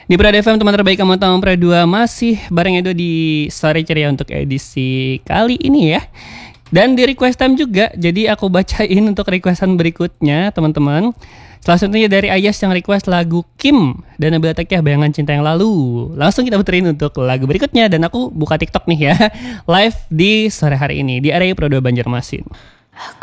Di Prada FM teman terbaik kamu tahu Prada 2 masih bareng Edo di Story Ceria untuk edisi kali ini ya. Dan di request time juga, jadi aku bacain untuk requestan berikutnya teman-teman. Salah satunya dari Ayas yang request lagu Kim dan Nabila Tekiyah Bayangan Cinta Yang Lalu. Langsung kita puterin untuk lagu berikutnya dan aku buka TikTok nih ya. Live di sore hari ini di area Prada Banjarmasin.